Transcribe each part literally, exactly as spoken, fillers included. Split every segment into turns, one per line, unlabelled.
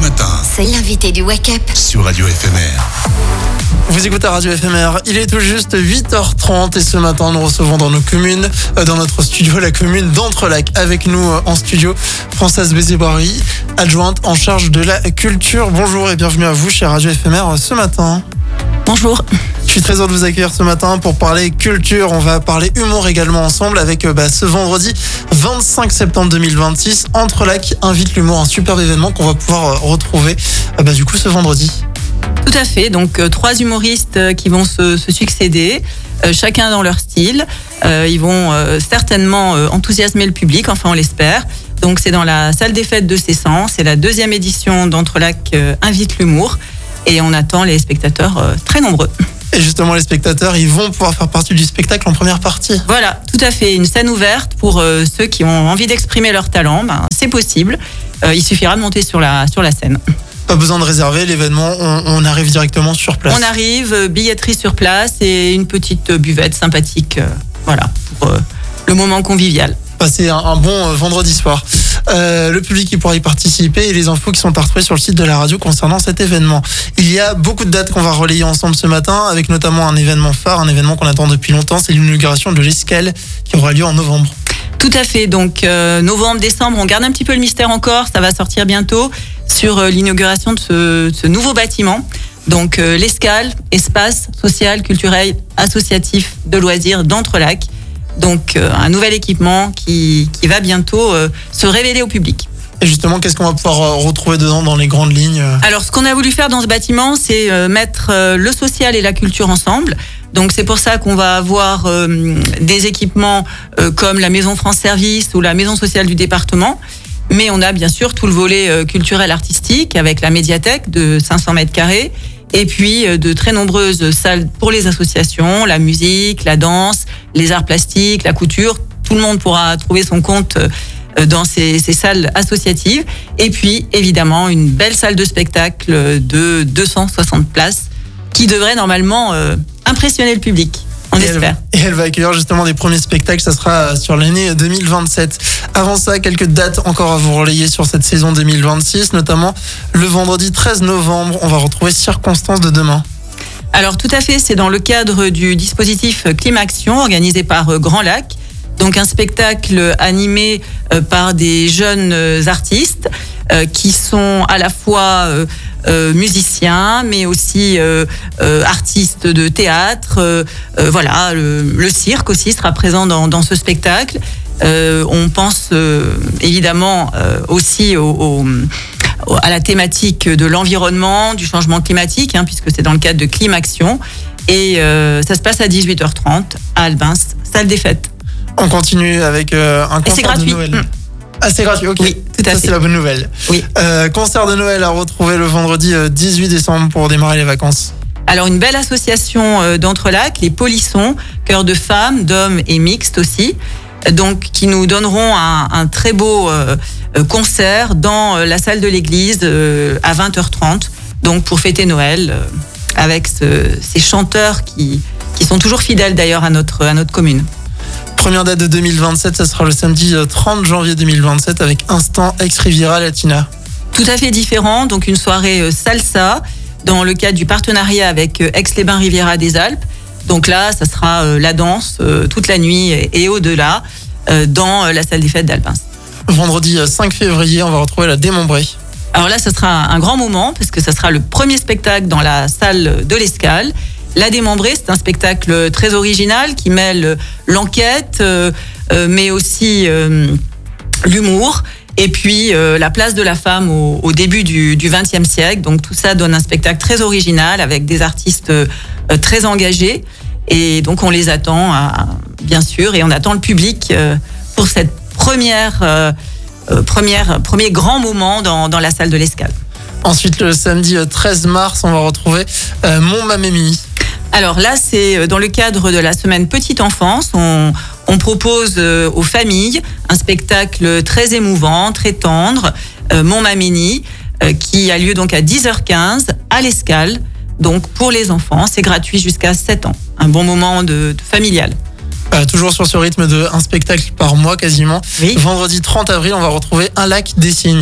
matin.
C'est l'invité du Wake Up
Sur Radio F M R.
Vous écoutez Radio F M R, il est tout juste huit heures trente et ce matin nous recevons dans nos communes, dans notre studio, la commune d'Entrelacs. Avec nous en studio, Françoise Bézé-Boiry, adjointe en charge de la culture. Bonjour et bienvenue à vous chez Radio F M R ce matin.
Bonjour.
Je suis très heureux de vous accueillir ce matin pour parler culture. On va parler humour également ensemble avec bah, ce vendredi vingt-cinq septembre deux mille vingt-six. Entrelacs invite l'humour, un superbe événement qu'on va pouvoir retrouver bah, du coup ce vendredi.
Tout à fait, donc euh, trois humoristes euh, qui vont se, se succéder, euh, chacun dans leur style. Euh, ils vont euh, certainement euh, enthousiasmer le public, enfin on l'espère. Donc c'est dans la salle des fêtes de Cessan, c'est la deuxième édition d'Entrelacs euh, invite l'humour et on attend les spectateurs euh, très nombreux.
Et justement les spectateurs, ils vont pouvoir faire partie du spectacle en première partie.
Voilà, tout à fait, une scène ouverte pour euh, ceux qui ont envie d'exprimer leur talent, ben, c'est possible. Euh, il suffira de monter sur la, sur la scène.
Pas besoin de réserver l'événement, on, on arrive directement sur place.
On arrive, billetterie sur place et une petite buvette sympathique, euh, voilà, pour euh, le moment convivial.
Passer un, un bon euh, vendredi soir. Euh, le public qui pourra y participer et les infos qui sont à retrouver sur le site de la radio concernant cet événement. Il y a beaucoup de dates qu'on va relayer ensemble ce matin, avec notamment un événement phare, un événement qu'on attend depuis longtemps, c'est l'inauguration de l'Escale qui aura lieu en novembre.
Tout à fait, donc euh, novembre, décembre, on garde un petit peu le mystère encore, ça va sortir bientôt sur euh, l'inauguration de ce, ce nouveau bâtiment. Donc euh, l'Escale, espace social, culturel, associatif de loisirs d'Entrelacs. Donc euh, un nouvel équipement qui, qui va bientôt euh, se révéler au public.
Et justement, qu'est-ce qu'on va pouvoir retrouver dedans dans les grandes lignes ?
Alors ce qu'on a voulu faire dans ce bâtiment, c'est euh, mettre euh, le social et la culture ensemble. Donc c'est pour ça qu'on va avoir euh, des équipements euh, comme la maison France Service ou la maison sociale du département. Mais on a bien sûr tout le volet euh, culturel artistique avec la médiathèque de cinq cents mètres carrés. Et puis euh, de très nombreuses salles pour les associations, la musique, la danse, les arts plastiques, la couture. Tout le monde pourra trouver son compte euh, dans ces, ces salles associatives. Et puis évidemment une belle salle de spectacle de deux cent soixante places qui devrait normalement euh, impressionner le public, on
et
espère.
Elle, et elle va accueillir justement des premiers spectacles, ça sera sur l'année deux mille vingt-sept. Avant ça, quelques dates encore à vous relayer sur cette saison deux mille vingt-six, notamment le vendredi treize novembre, on va retrouver Circonstances de demain.
Alors tout à fait, c'est dans le cadre du dispositif Climaction organisé par Grand Lac. Donc un spectacle animé par des jeunes artistes euh, qui sont à la fois euh, euh, musiciens, mais aussi euh, euh, artistes de théâtre. Euh, euh, voilà, le, le cirque aussi sera présent dans, dans ce spectacle. Euh, on pense euh, évidemment euh, aussi au, au, à la thématique de l'environnement, du changement climatique, hein, puisque c'est dans le cadre de Climaction. Et euh, ça se passe à dix-huit heures trente à Albins, salle des fêtes.
On continue avec euh, un concert de Noël. Mmh. Ah, c'est gratuit, ok.
Oui, tout à
Ça,
fait.
c'est la bonne nouvelle.
Oui.
Euh, concert de Noël à retrouver le vendredi dix-huit décembre pour démarrer les vacances.
Alors, une belle association d'Entrelacs, les Polissons, chœur de femmes, d'hommes et mixtes aussi, donc qui nous donneront un, un très beau euh, concert dans la salle de l'église euh, à vingt heures trente, donc pour fêter Noël, euh, avec ce, ces chanteurs qui, qui sont toujours fidèles d'ailleurs à notre, à notre commune.
Première date de deux mille vingt-sept, ça sera le samedi trente janvier deux mille vingt-sept avec Instant Ex Riviera Latina.
Tout à fait différent, donc une soirée salsa dans le cadre du partenariat avec Aix-les-Bains Riviera des Alpes. Donc là, ça sera la danse toute la nuit et au-delà dans la salle des fêtes d'Alpins.
Vendredi cinq février, on va retrouver la Démembrée.
Alors là, ça sera un grand moment parce que ça sera le premier spectacle dans la salle de l'Escale. La Démembrée, c'est un spectacle très original qui mêle l'enquête, euh, euh, mais aussi euh, l'humour, et puis euh, la place de la femme au, au début du vingtième siècle. Donc tout ça donne un spectacle très original avec des artistes euh, très engagés. Et donc on les attend, à, bien sûr, et on attend le public euh, pour cette première, euh, première, premier grand moment dans, dans la salle de l'Escale.
Ensuite, le samedi treize mars, on va retrouver euh, Mon Mamémie.
Alors là, c'est dans le cadre de la semaine Petite Enfance. On, on propose aux familles un spectacle très émouvant, très tendre, euh, Mon Mamémie, euh, qui a lieu donc à dix heures quinze à l'Escale. Donc pour les enfants, c'est gratuit jusqu'à sept ans. Un bon moment de, de familial.
Euh, toujours sur ce rythme de un spectacle par mois quasiment.
Oui.
Vendredi trente avril, on va retrouver Un lac des cygnes.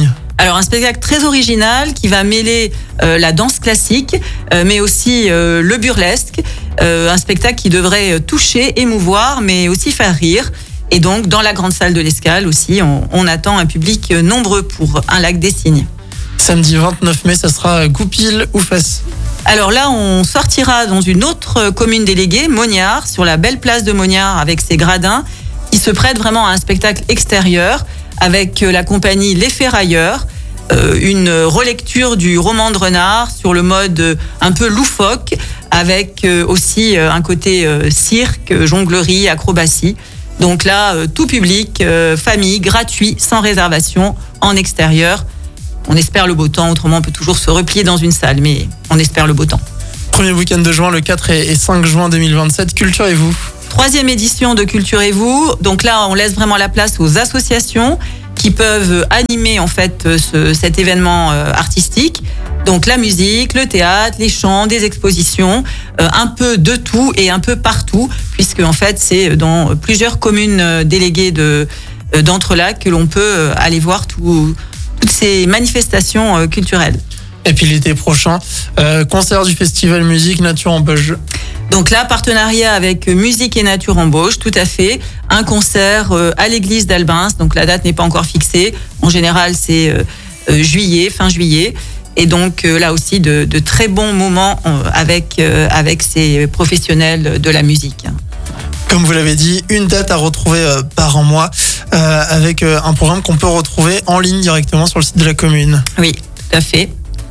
Alors un spectacle très original qui va mêler euh, la danse classique, euh, mais aussi euh, le burlesque. Euh, un spectacle qui devrait toucher, émouvoir, mais aussi faire rire. Et donc dans la grande salle de l'Escale aussi, on, on attend un public nombreux pour Un lac des cygnes.
Samedi vingt-neuf mai, ça sera Goupil ou Fès.
Alors là, on sortira dans une autre commune déléguée, Mognard, sur la belle place de Mognard avec ses gradins, qui se prête vraiment à un spectacle extérieur avec la compagnie Les Ferrailleurs, euh, une relecture du roman de Renard sur le mode un peu loufoque, avec euh, aussi euh, un côté euh, cirque, jonglerie, acrobatie. Donc là, euh, tout public, euh, famille, gratuit, sans réservation, en extérieur. On espère le beau temps, autrement on peut toujours se replier dans une salle, mais on espère le beau temps.
Premier week-end de juin, le quatre et cinq juin deux mille vingt-sept, Culture et vous.
Troisième édition de Culture et vous. Donc là, on laisse vraiment la place aux associations qui peuvent animer en fait ce, cet événement euh, artistique. Donc la musique, le théâtre, les chants, des expositions, euh, un peu de tout et un peu partout, puisque en fait c'est dans plusieurs communes déléguées de euh, d'Entrelacs que l'on peut euh, aller voir tout, toutes ces manifestations euh, culturelles.
Et puis l'été prochain, euh, concert du festival Musique Nature Embauche.
Donc là, partenariat avec Musique et Nature Embauche, tout à fait. Un concert euh, à l'église d'Albins, donc la date n'est pas encore fixée. En général, c'est euh, euh, juillet, fin juillet. Et donc euh, là aussi, de, de très bons moments euh, avec, euh, avec ces professionnels de la musique.
Comme vous l'avez dit, une date à retrouver euh, par un mois euh, avec euh, un programme qu'on peut retrouver en ligne directement sur le site de la commune.
Oui, tout à fait.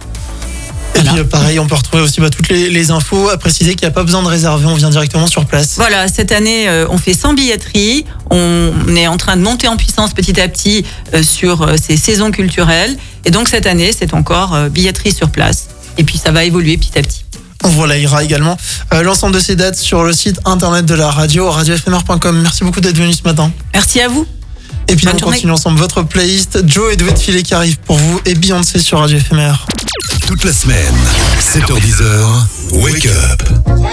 Et voilà. Puis euh, pareil, on peut retrouver aussi bah, toutes les, les infos. À préciser qu'il n'y a pas besoin de réserver, on vient directement sur place.
Voilà, cette année, euh, on fait sans billetterie. On est en train de monter en puissance petit à petit euh, sur euh, ces saisons culturelles. Et donc cette année, c'est encore euh, billetterie sur place. Et puis ça va évoluer petit à petit.
On relayera également euh, l'ensemble de ces dates sur le site internet de la radio, radio f m r point com. Merci beaucoup d'être venu ce matin.
Merci à vous.
Et puis on continue ensemble votre playlist. Joe et Doué de Filet qui arrive pour vous et Beyoncé sur Radio F M R.
Toute la semaine, sept heures dix, Wake Up.